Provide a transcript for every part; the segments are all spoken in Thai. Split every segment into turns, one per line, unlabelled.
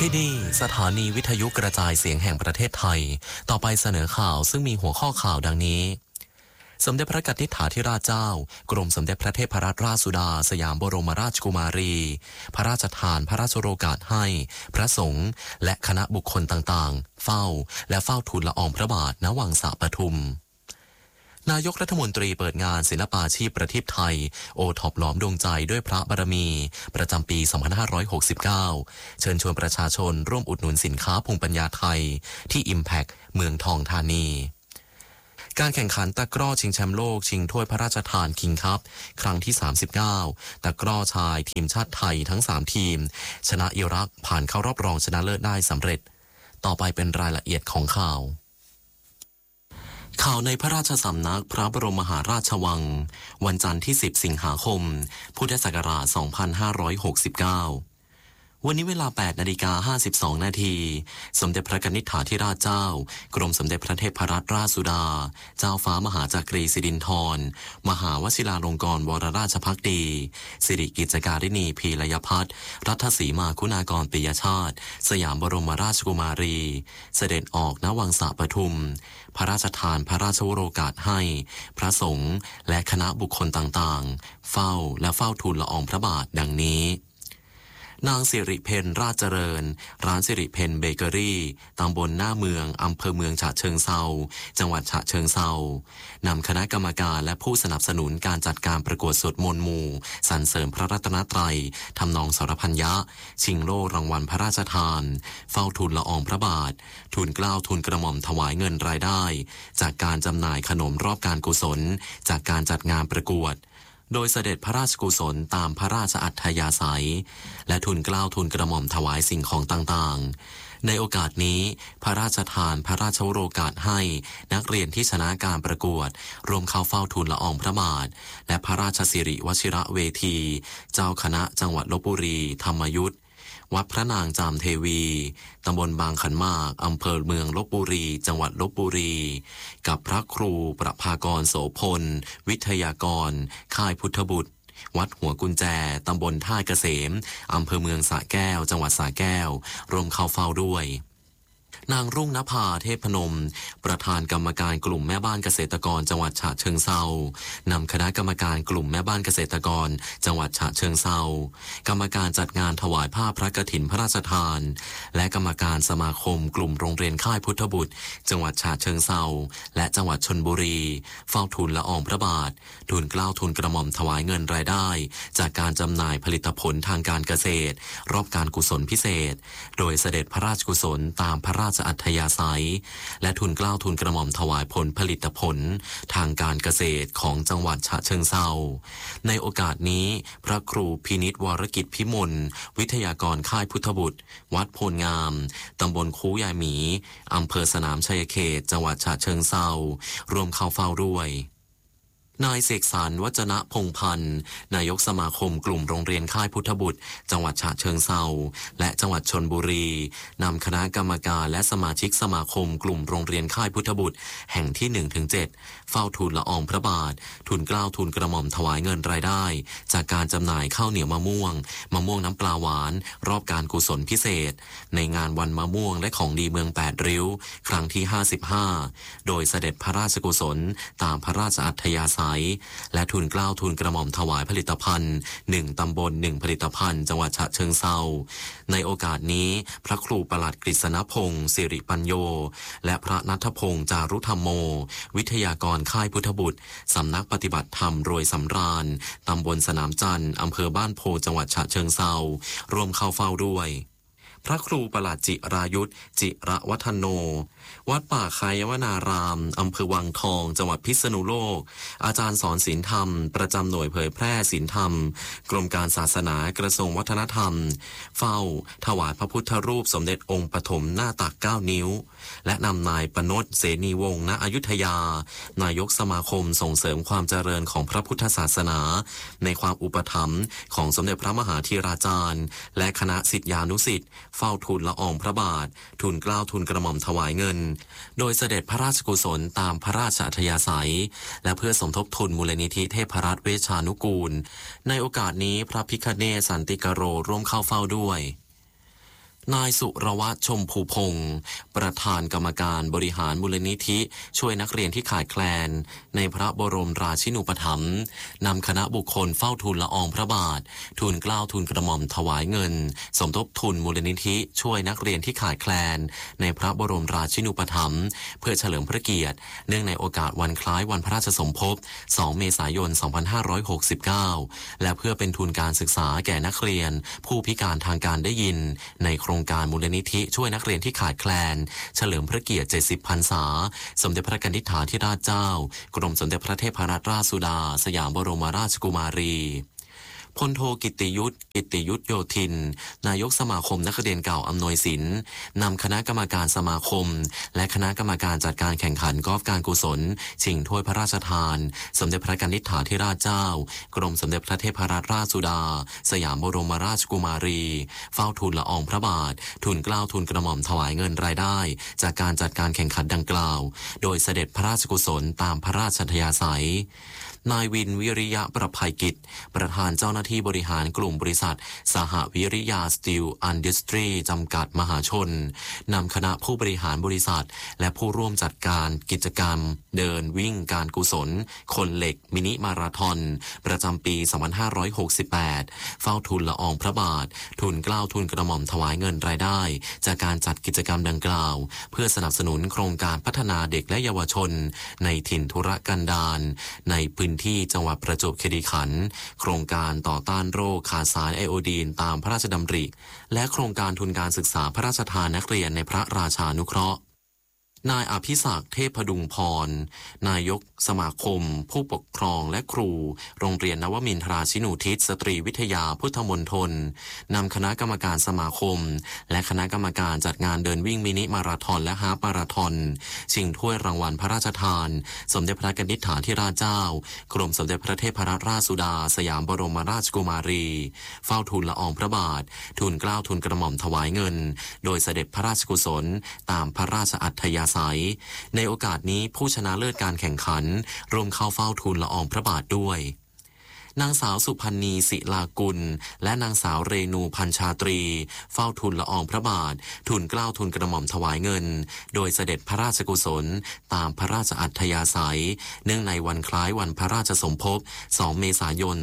ที่นี่สถานีวิทยุกระจายเสียงแห่งประเทศไทยต่อไปเสนอข่าวซึ่งมีหัวข้อข่าวดังนี้สมเด็จพระกนิษฐาธิราชเจ้ากรมสมเด็จพระเทพรัตนราชสุดาสยามบรมราชกุมารีพระราชทานพระราชโองการให้พระสงฆ์และคณะบุคคลต่างๆเฝ้าทูลละอองพระบาทณวังสะปทุมนายกรัฐมนตรีเปิดงานศิลปาชีพประทีปไทยโอท็อปหลอมดวงใจด้วยพระบารมีประจำปี 2569 เชิญชวนประชาชนร่วมอุดหนุนสินค้าภูมิปัญญาไทยที่ Impact เมืองทองธานีการแข่งขันตะกร้อชิงแชมป์โลกชิงถ้วยพระราชทานคิงคัพครั้งที่ 39 ตะกร้อชายทีมชาติไทยทั้ง 3 ทีมชนะอิรักผ่านเข้ารอบรองชนะเลิศได้สำเร็จต่อไปเป็นรายละเอียดของข่าวในพระราชสำนักพระบรมมหาราชวังวันจันทร์ที่ 10 สิงหาคม พุทธศักราช 2569 วันนี้เวลา 8:52 นาทีสมเด็จพระกนิษฐาธิราชเจ้ากรมสมเด็จพระเทพรัตนราชสุดาเจ้าฟ้ามหาจักรีสิรินธรมหาวชิราลงกรณ์วรราชภักดีสิริกิจการิณีพีรยพัฒน์รัตสีมาคุณากรปิยชาติสยามบรมราชกุมารีเสด็จออกณวังสะปทุมพระราชทานพระราชวโรกาสให้พระสงฆ์และคณะบุคคลต่างๆเฝ้าทูลละอองพระบาทดังนี้นางสิริเพนราชเจริญร้านสิริเพนเบเกอรี่ตำบลหน้าเมืองอำเภอเมืองฉะเชิงเทราจังหวัดฉะเชิงเทรานำคณะกรรมการและผู้สนับสนุนการจัดการประกวดสวดมนต์หมู่สรรเสริญพระรัตนตรัยทำนองสรพัญญะชิงโล่รางวัลพระราชทานเฝ้าทูลละอองพระบาททูลเกล้าทูลกระหม่อมถวายเงินรายได้จากการจำหน่ายขนมรอบการกุศลจากการจัดงานประกวดโดยเสด็จพระราชกุศลตามพระราชอัธยาศัยและทูลเกล้าทูลกระหม่อมถวายสิ่งของต่างๆในโอกาสนี้พระราชทานพระราชวโรกาสให้นักเรียนที่ชนะการประกวดรวมเข้าเฝ้าทูลละอองพระบาทและพระราชสิริวชิระเวทีเจ้าคณะจังหวัดลพบุรีธรรมยุทธวัดพระนางจามเทวีตำบลบางขันมากอำเภอเมืองลพบุรีจังหวัดลพบุรีกับพระครูประภากรโสพลวิทยากรค่ายพุทธบุตรวัดหัวกุญแจตำบลท่าเกษมอำเภอเมืองสระแก้วจังหวัดสระแก้วรวมเข้าเฝ้าด้วยนางรุ่งนภาเทพพนมประธานกรรมการกลุ่มแม่บ้านเกษตรกรจังหวัดฉะเชิงเทรานำคณะกรรมการกลุ่มแม่บ้านเกษตรกรจังหวัดฉะเชิงเทรากรรมการจัดงานถวายผ้าพระกฐินพระราชทานและกรรมการสมาคมกลุ่มโรงเรียนค่ายพุทธบุตรจังหวัดฉะเชิงเทราและจังหวัดชลบุรีเฝ้าทูลละอองพระบาททูลเกล้าทูลกระหม่อมถวายเงินรายได้จากการจำหน่ายผลิตผลทางการเกษตรรอบการกุศลพิเศษโดยเสด็จพระราชกุศลตามพระราชอัธยาศัยและทูลเกล้าทูลกระหม่อมถวายผลผลิตผลทางการเกษตรของจังหวัดฉะเชิงเทราในโอกาสนี้พระครูพินิจวรกิจพิมลวิทยากรค่ายพุทธบุตรวัดโพลงามตำบลคูยายหมีอำเภอสนามชัยเขตจังหวัดฉะเชิงเทรารวมเข้าเฝ้าด้วยนายเสกสรรวจนะพงษ์พันธ์นายกสมาคมกลุ่มโรงเรียนค่ายพุทธบุตรจังหวัดฉะเชิงเทราและจังหวัดชลบุรีนำคณะกรรมการและสมาชิกสมาคมกลุ่มโรงเรียนค่ายพุทธบุตรแห่งที่ 1-7 เฝ้าทูลละอองพระบาททูลเกล้าทูลกระหม่อมถวายเงินรายได้จากการจำหน่ายข้าวเหนียวมะม่วงน้ำปลาหวานรอบการกุศลพิเศษในงานวันมะม่วงและของดีเมือง8ริ้วครั้งที่ 55โดยเสด็จพระราชกุศลตามพระราชอัธยาศัยและทูลเกล้าทูลกระหม่อมถวายผลิตภัณฑ์1ตำบล1ผลิตภัณฑ์จังหวัดฉะเชิงเทราในโอกาสนี้พระครูประหลัดกฤษณพงศ์สิริปัญโยและพระณัฐพงศ์จารุธรรมโมวิทยากรค่ายพุทธบุตรสำนักปฏิบัติธรรมโรยสำราญตำบลสนามจันทร์อำเภอบ้านโพจังหวัดฉะเชิงเทรารวมเข้าเฝ้าด้วยพระครูประหลัดจิรายุทธจิระวัฒโนวัดป่าคายวนารามอำเภอวังทองจังหวัดพิษณุโลกอาจารย์สอนศีลธรรมประจำหน่วยเผยแพร่ศีลธรรมกรมการศาสนากระทรวงวัฒนธรรมเฝ้าถวายพระพุทธรูปสมเด็จองค์ปฐมหน้าตัก9นิ้วและนำนายปนดเสนีวงศ์ณอยุธยานายกสมาคมส่งเสริมความเจริญของพระพุทธศาสนาในความอุปถัมภ์ของสมเด็จพระมหาธีราจารย์และคณะศิษยานุศิษย์เฝ้าทูลละอองพระบาททูลเกล้าทูลกระหม่อมถวายเงินโดยเสด็จพระราชกุศลตามพระราชอัธยาศัยและเพื่อสมทบทุนมูลนิธิเทพรัตน์เวชานุกูลในโอกาสนี้พระพิฆเนศสันติกโรร่วมเข้าเฝ้าด้วยนายสุรวัฒน์ชมพูพงศ์ประธานกรรมการบริหารมูลนิธิช่วยนักเรียนที่ขาดแคลนในพระบรมราชินูปถัมภ์นำคณะบุคคลเฝ้าทูลละอองพระบาททูลเกล้าทูลกระหม่อมถวายเงินสมทบทุนมูลนิธิช่วยนักเรียนที่ขาดแคลนในพระบรมราชินูปถัมภ์เพื่อเฉลิมพระเกียรติเนื่องในโอกาสวันคล้ายวันพระราชสมภพ 2 เมษายน 2569 และเพื่อเป็นทุนการศึกษาแก่นักเรียนผู้พิการทางการได้ยินในโครงการมูลนิธิช่วยนักเรียนที่ขาดแคลนเฉลิมพระเกียรติ 70 พรรษาสมเด็จพระนิธิถาธิราชเจ้ากรมสมเด็จพระเทพรัตนราชสุดาสยามบรมราชกุมารีพลโทกิตติยุทธโยธินนายกสมาคมนักเรียนเก่าอำนวยสินนำคณะกรรมการสมาคมและคณะกรรมการจัดการแข่งขันกอล์ฟการกุศลชิงถ้วยพระราชทานสมเด็จพระนิธิถาธิราชเจ้ากรมสมเด็จพระเทพรัตนราชสุดาสยามบรมราชกุมารีเฝ้าทูลละอองพระบาททูลเกล้าทูลกระหม่อมถวายเงินรายได้จากการจัดการแข่งขันดังกล่าวโดยเสด็จพระราชกุศลตามพระราชอัธยาศัยนายวินวิริยะประภัยกิจประธานเจ้าหน้าที่บริหารกลุ่มบริษัทสหวิริยาสตีลอินดัสทรีจำกัดมหาชนนำคณะผู้บริหารบริษัทและผู้ร่วมจัดการกิจกรรมเดินวิ่งการกุศลคนเหล็กมินิมาราธอนประจำปี 2568 เฝ้าทูลละอองพระบาททูลเกล้าทูลกระหม่อมถวายเงินรายได้จากการจัดกิจกรรมดังกล่าวเพื่อสนับสนุนโครงการพัฒนาเด็กและเยาวชนในถิ่นทุรกันดารในพื้นที่จังหวัดประจวบคีรีขันธ์โครงการต่อต้านโรคขาดสารไอโอดีนตามพระราชดำริและโครงการทุนการศึกษาพระราชทานนักเรียนในพระราชานุเคราะห์นายอภิศักดิ์เทพดุงพรนายกสมาคมผู้ปกครองและครูโรงเรียนนวมินทราชินูทิศสตรีวิทยาพุทธมณฑลนำคณะกรรมการสมาคมและคณะกรรมการจัดงานเดินวิ่งมินิมาราธอนและฮาล์ฟมาราธอนชิงถ้วยรางวัลพระราชทานสมเด็จพระนิธิถาธิราชเจ้ากรมสมเด็จพระเทพรัตนราชสุดาสยามบรมราชกุมารีเฝ้าทูลละอองพระบาททูลเกล้าทูลกระหม่อมถวายเงินโดยเสด็จพระราชกุศลตามพระราชอัธยาศัยในโอกาสนี้ผู้ชนะเลิศการแข่งขันร่วมเข้าเฝ้าทูลละอองพระบาทด้วยนางสาวสุพันนีศิลากุลและนางสาวเรนูพันชาตรีเฝ้าทูลละอองพระบาททูลเกล้าทูลกระหม่อมถวายเงินโดยเสด็จพระราชกุศลตามพระราชอัธยาศัยเนื่องในวันคล้ายวันพระราชสมภพ 2 เมษายน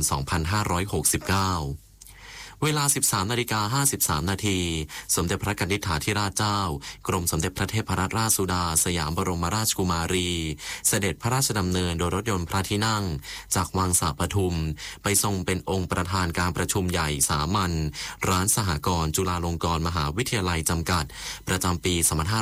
2569เวลา 13:53 นาทีสมเด็จพระนิธิถาธิราชเจ้ากรมสมเด็จพระเทพรัตนราชสุดาสยามบรมราชกุมารีเสด็จพระราชดำเนินโดยรถยนต์พระที่นั่งจากวังสาปทุมไปทรงเป็นองค์ประธานการประชุมใหญ่สามัญร้านสหกรณ์จุฬาลงกรณ์มหาวิทยาลัยจำกัดประจำปี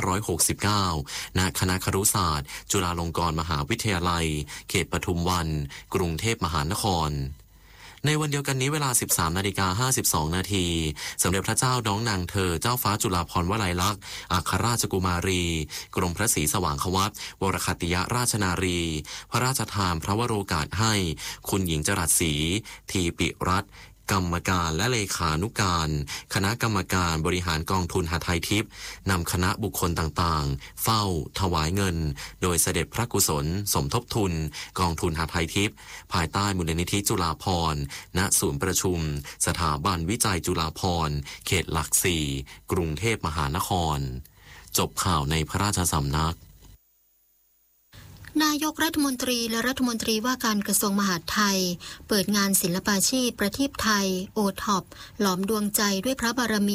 2569 ณ คณะครุศาสตร์จุฬาลงกรณ์มหาวิทยาลัยเขตปทุมวันกรุงเทพมหานครในวันเดียวกันนี้เวลา 13:52 นาทีสมเด็จพระเจ้าน้องนางเธอเจ้าฟ้าจุฬาภรณ์วลัยลักษณ์อัครราชกุมารีกรมพระศรีสว่างควัตรวรคัตติยราชนารีพระราชทานพระวโรกาสให้คุณหญิงจรัสศรีทีปิรัตน์กรรมการและเลขานุการคณะกรรมการบริหารกองทุนหทัยทิพย์นำคณะบุคคลต่างๆเฝ้าถวายเงินโดยเสด็จพระกุศลสมทบทุนกองทุนหทัยทิพย์ภายใต้มูลนิธิจุฬาภรณ์ณศูนย์ประชุมสถาบันวิจัยจุฬาภรณ์เขตหลักสี่กรุงเทพมหานครจบข่าวในพระราชสำนัก
นายกรัฐมนตรีและรัฐมนตรีว่าการกระทรวงมหาดไทยเปิดงานศิลปาชีพประทีปไทยโอท็อปหลอมดวงใจด้วยพระบารมี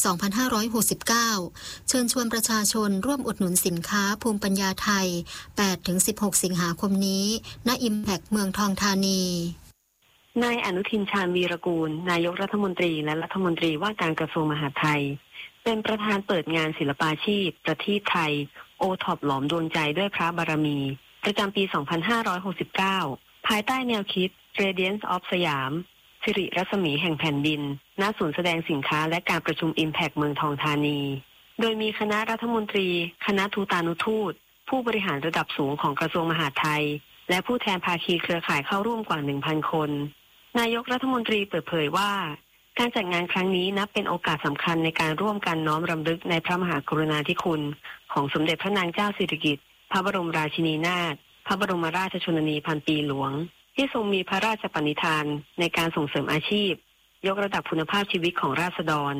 2569 เชิญชวนประชาชนร่วมอุดหนุนสินค้าภูมิปัญญาไทย 8-16 สิงหาคมนี้ณ Impact เมืองทองธานี
นายอนุทินชาญวีรกูลนายกรัฐมนตรีและรัฐมนตรีว่าการกระทรวงมหาดไทยเป็นประธานเปิดงานศิลปาชีพประทีปไทยโอท็อปหลอมดวงใจด้วยพระบารมีประจำปี 2569 ภายใต้แนวคิด Radiance of สยามสิริรัศมีแห่งแผ่นดินณศูนย์แสดงสินค้าและการประชุม Impact เมืองทองธานีโดยมีคณะรัฐมนตรีคณะทูตานุทูตผู้บริหารระดับสูงของกระทรวงมหาดไทยและผู้แทนภาคีเครือข่ายเข้าร่วมกว่า 1,000 คนนายกรัฐมนตรีเปิดเผยว่าการจัดงานครั้งนี้นับเป็นโอกาสสำคัญในการร่วมกันน้อมรำลึกในพระมหากรุณาธิคุณของสมเด็จพระนางเจ้าสิริกิติ์พระบรมราชินีนาถพระบรมราชชนนีพันปีหลวงที่ทรงมีพระราชปณิธานในการส่งเสริมอาชีพยกระดับคุณภาพชีวิตของราษฎร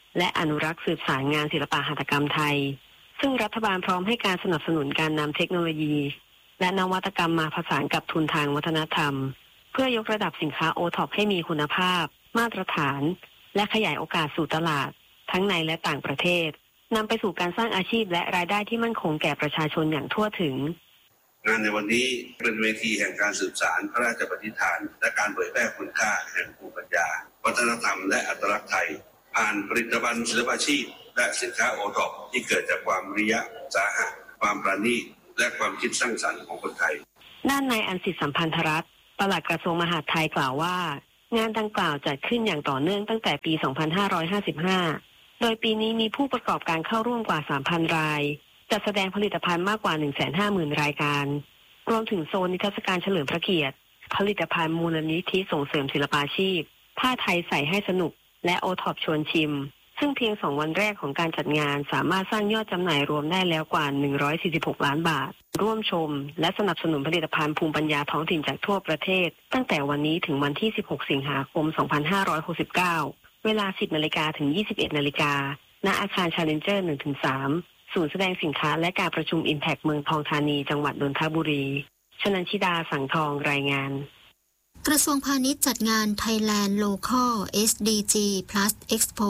และอนุรักษ์สืบสานงานศิลปหัตถกรรมไทยซึ่งรัฐบาลพร้อมให้การสนับสนุนการนำเทคโนโลยีและนวัตกรรมมาผสานกับทุนทางวัฒนธรรมเพื่อยกระดับสินค้าโอท็อปให้มีคุณภาพมาตรฐานและขยายโอกาสสู่ตลาดทั้งในและต่างประเทศนำไปสู่การสร้างอาชีพและรายได้ที่มั่นคงแก่ประชาชนอย่างทั่วถึง
งานในวันนี้เป็นเวทีแห่งการสืบสานพระราชปณิธานและการเผยแพร่คุณค่าแห่งภูมิปัญญาวัฒนธรรมและอัตลักษณ์ไทยผ่านผลิตภัณฑ์ศิลปาชีพและสินค้าโอท็อปที่เกิดจากความวิริยะอุตสาหะความประณีตและความคิดสร้างสรรค์ของคนไทย
ด้านนายอันสิทธิสัมพันธรัตน์ปลัดกระทรวงมหาดไทยกล่าวว่างานดังกล่าวจัดขึ้นอย่างต่อเนื่องตั้งแต่ปี 2555 โดยปีนี้มีผู้ประกอบการเข้าร่วมกว่า 3,000 รายจัดแสดงผลิตภัณฑ์มากกว่า 150,000 รายการรวมถึงโซนนิทรรศการเฉลิมพระเกียรติผลิตภัณฑ์มูลนิธิส่งเสริมศิลปาชีพผ้าไทยใส่ให้สนุกและโอท็อปชวนชิมซึ่งเพียง2วันแรกของการจัดงานสามารถสร้างยอดจำหน่ายรวมได้แล้วกว่า146ล้านบาทร่วมชมและสนับสนุนผลิตภัณฑ์ภูมิปัญญาท้องถิ่นจากทั่วประเทศตั้งแต่วันนี้ถึงวันที่16สิงหาคม2569เวลา 10:00 นถึง 21:00 นณอาคาร Challenger 1-3 ศูนย์แสดงสินค้าและการประชุม Impact เมืองทองธานีจังหวัดนนทบุรีชนันชิดาสังทองรายงาน
กระทรวงพาณิชย์จัดงาน Thailand Local SDG Plus Expo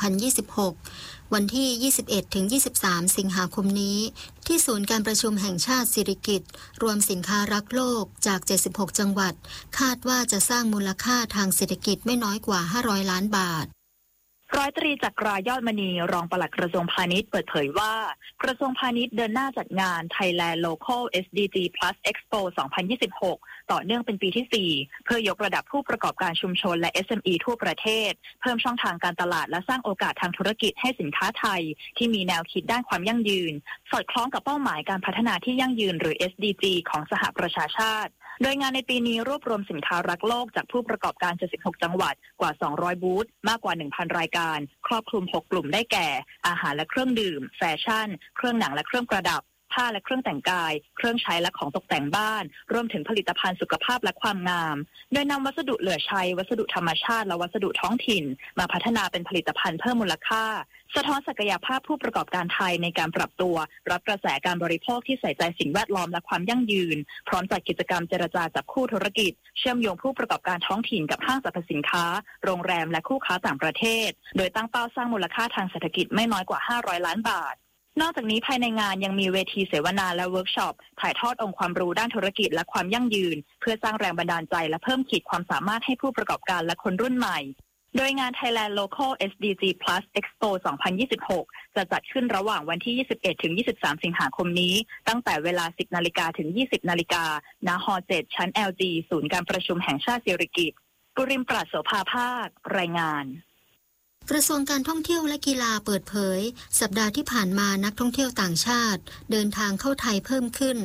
2026 วันที่ 21-23 สิงหาคมนี้ที่ศูนย์การประชุมแห่งชาติสิริกิติ์รวมสินค้ารักโลกจาก 76 จังหวัดคาดว่าจะสร้างมูลค่าทางเศรษฐกิจไม่น้อยกว่า 500 ล้านบาท
ร้อยตรีจักรายอดมณีรองปลัดกระทรวงพาณิชย์เปิดเผยว่ากระทรวงพาณิชย์เดินหน้าจัดงาน Thailand Local SDG Plus Expo 2026 ต่อเนื่องเป็นปีที่ 4 เพื่อยกระดับผู้ประกอบการชุมชนและ SME ทั่วประเทศเพิ่มช่องทางการตลาดและสร้างโอกาสทางธุรกิจให้สินค้าไทยที่มีแนวคิดด้านความยั่งยืนสอดคล้องกับเป้าหมายการพัฒนาที่ยั่งยืนหรือ SDG ของสหประชาชาติโดยงานในปีนี้รวบรวมสินค้ารักโลกจากผู้ประกอบการ 76 จังหวัดกว่า 200 บูธมากกว่า 1,000 รายการครอบคลุม 6 กลุ่มได้แก่อาหารและเครื่องดื่มแฟชั่นเครื่องหนังและเครื่องประดับผ้าและเครื่องแต่งกายเครื่องใช้และของตกแต่งบ้านรวมถึงผลิตภัณฑ์สุขภาพและความงามโดยนำวัสดุเหลือใช้วัสดุธรรมชาติและวัสดุท้องถิ่นมาพัฒนาเป็นผลิตภัณฑ์เพิ่มมูลค่าสะท้อนศักยภาพผู้ประกอบการไทยในการปรับตัวรับกระแสการบริโภคที่ใส่ใจสิ่งแวดล้อมและความยั่งยืนพร้อมจัดกิจกรรมเจรจาจับคู่ธุรกิจเชื่อมโยงผู้ประกอบการท้องถิ่นกับห้างสรรพสินค้าโรงแรมและคู่ค้าต่างประเทศโดยตั้งเป้าสร้างมูลค่าทางเศรษฐกิจไม่น้อยกว่า500ล้านบาทนอกจากนี้ภายในงานยังมีเวทีเสวนาและเวิร์กช็อปถ่ายทอดองค์ความรู้ด้านธุรกิจและความยั่งยืนเพื่อสร้างแรงบันดาลใจและเพิ่มขีดความสามารถให้ผู้ประกอบการและคนรุ่นใหม่โดยงาน Thailand Local SDG Plus Expo 2026 จะจัดขึ้นระหว่างวันที่ 21-23 สิงหาคมนี้ตั้งแต่เวลา 10:00 นถึง 20:00 นณฮ7 ชั้น LG ศูนย์การประชุมแห่งชาติสิริกิติ์กุริมปราศโสภาภาครายงาน
กระทรวงการท่องเที่ยวและกีฬาเปิดเผยสัปดาห์ที่ผ่านมานักท่องเที่ยวต่างชาติเดินทางเข้าไทยเพิ่มขึ้น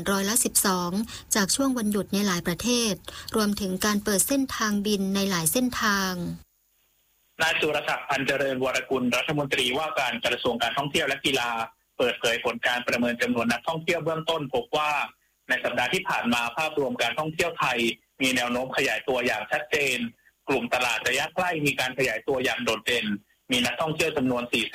12%จากช่วงวันหยุดในหลายประเทศรวมถึงการเปิดเส้นทางบินในหลายเส้นทาง
นายสุรศักดิ์พันเจริญวรกุลรัฐมนตรีว่าการกระทรวงการท่องเที่ยวและกีฬาเปิดเผยผลการประเมินจำนวนนักท่องเที่ยวเบื้องต้นพบว่าในสัปดาห์ที่ผ่านมาภาพรวมการท่องเที่ยวไทยมีแนวโน้มขยายตัวอย่างชัดเจนกลุ่มตลาดระยะใกล้มีการขยายตัวอย่างโดดเด่นมีนักท่องเที่ยวจำนวน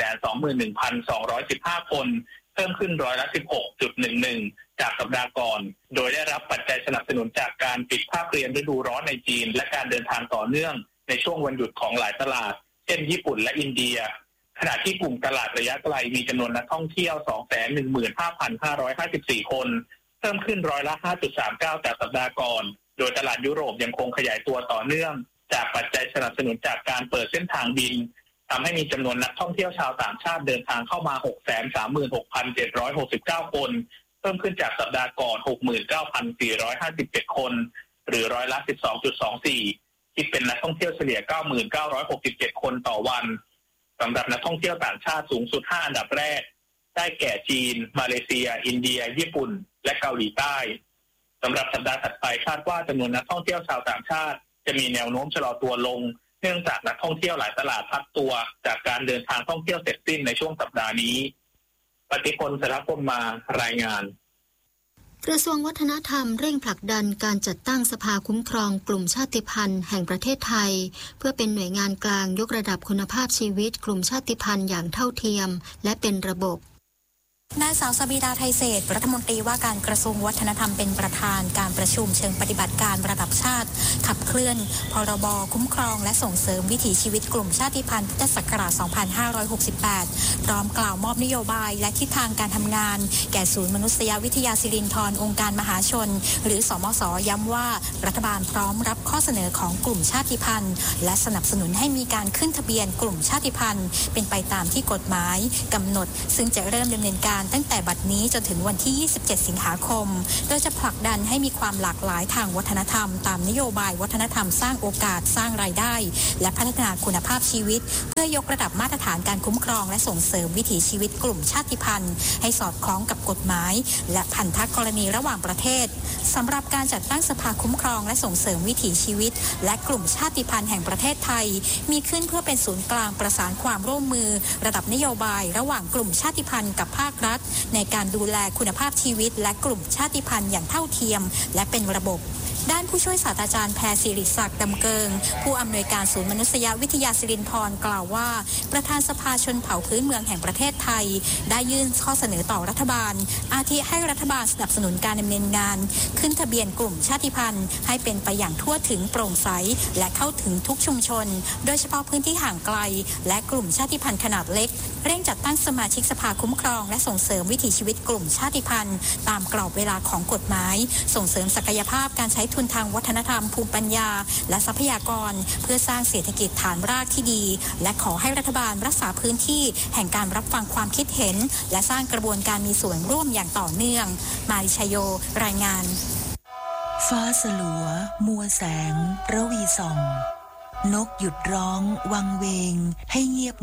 421,215 คนเพิ่มขึ้น16.11% จากสัปดาห์ก่อนโดยได้รับปัจจัยสนับสนุนจากการปิดภาคเรียนฤดูร้อนในจีนและการเดินทางต่อเนื่องในช่วงวันหยุดของหลายตลาดเช่นญี่ปุ่นและอินเดียขณะที่กลุ่มตลาดระยะไกลมีจำนวนนักท่องเที่ยว 215,554 คนเพิ่มขึ้น5.39% จากสัปดาห์ก่อนโดยตลาดยุโรปยังคงขยายตัวต่อเนื่องจากปัจจัยสนับสนุนจากการเปิดเส้นทางบินทำให้มีจำนวนนักท่องเที่ยวชาวต่างชาติเดินทางเข้ามา 636,769 คนเพิ่มขึ้นจากสัปดาห์ก่อน 69,457 คนหรือ12.24%คิดเป็นนักท่องเที่ยวเฉลี่ย 9,967 คนต่อวันสำหรับนักท่องเที่ยวต่างชาติสูงสุด5อันดับแรกได้แก่จีนมาเลเซียอินเดียญี่ปุ่นและเกาหลีใต้สำหรับสัปดาห์ถัดไปคาดว่าจำนวนนักท่องเที่ยวชาวต่างชาติจะมีแนวโน้มชะลอตัวลงเนื่องจากนักท่องเที่ยวหลายตลาดพักตัวจากการเดินทางท่องเที่ยวเสร็จสิ้นในช่วงสัปดาห์นี้ปฏิพล สรพลมารายงาน
กระทรวงวัฒนธรรมเร่งผลักดันการจัดตั้งสภาคุ้มครองกลุ่มชาติพันธุ์แห่งประเทศไทยเพื่อเป็นหน่วยงานกลางยกระดับคุณภาพชีวิตกลุ่มชาติพันธุ์อย่างเท่าเทียมและเป็นระบบ
นางสาวสบิดาไทยเศรษฐ์รัฐมนตรีว่าการกระทรวงวัฒนธรรมเป็นประธานการประชุมเชิงปฏิบัติการระดับชาติขับเคลื่อนพรบคุ้มครองและส่งเสริมวิถีชีวิตกลุ่มชาติพันธุ์พุทธศักราช 2568 พร้อมกล่าวมอบนโยบายและทิศทางการทำงานแก่ศูนย์มนุษยวิทยาสิรินธรองค์การมหาชนหรือสมส.ย้ำว่ารัฐบาลพร้อมรับข้อเสนอของกลุ่มชาติพันธุ์และสนับสนุนให้มีการขึ้นทะเบียนกลุ่มชาติพันธุ์เป็นไปตามที่กฎหมายกำหนดซึ่งจะเริ่มดำเนินการตั้งแต่บัดนี้จนถึงวันที่ 27 สิงหาคมโดยจะผลักดันให้มีความหลากหลายทางวัฒนธรรมตามนโยบายวัฒนธรรมสร้างโอกาสสร้างรายได้และพัฒนาคุณภาพชีวิตเพื่อยกระดับมาตรฐานการคุ้มครองและส่งเสริมวิถีชีวิตกลุ่มชาติพันธุ์ให้สอดคล้องกับกฎหมายและพันธกรณีระหว่างประเทศสำหรับการจัดตั้งสภาคุ้มครองและส่งเสริมวิถีชีวิตและกลุ่มชาติพันธุ์แห่งประเทศไทยมีขึ้นเพื่อเป็นศูนย์กลางประสานความร่วมมือระดับนโยบายระหว่างกลุ่มชาติพันธุ์กับภาครัฐในการดูแลคุณภาพชีวิตและกลุ่มชาติพันธุ์อย่างเท่าเทียมและเป็นระบบด้านผู้ช่วยศาสตราจารย์แพรศิริศักดิ์ดำเกิงผู้อำนวยการศูนย์มนุษยวิทยาสิรินธรกล่าวว่าประธานสภาชนเผ่าพื้นเมืองแห่งประเทศไทยได้ยื่นข้อเสนอต่อรัฐบาลอาทิให้รัฐบาลสนับสนุนการดำเนินงานขึ้นทะเบียนกลุ่มชาติพันธุ์ให้เป็นไปอย่างทั่วถึงโปร่งใสและเข้าถึงทุกชุมชนโดยเฉพาะพื้นที่ห่างไกลและกลุ่มชาติพันธุ์ขนาดเล็กเร่งจัดตั้งสมาชิกสภาคุ้มครองและส่งเสริมวิถีชีวิตกลุ่มชาติพันธุ์ตามกรอบเวลาของกฎหมายส่งเสริมศักยภาพการใช้ทุนทางวัฒนธรรมภูมิปัญญาและทรัพยากรเพื่อสร้างเศรษฐกิจฐานรากที่ดีและขอให้รัฐบาลรักษาพื้นที่แห่งการรับฟังความคิดเห็นและสร้างกระบวนการมีส่วนร่วมอย่างต่อเนื่องมาริชโยรายงาน
ฟ้าสลัวมัวแสงระวีส่องนกหยุดร้องวังเวงให้เงียบ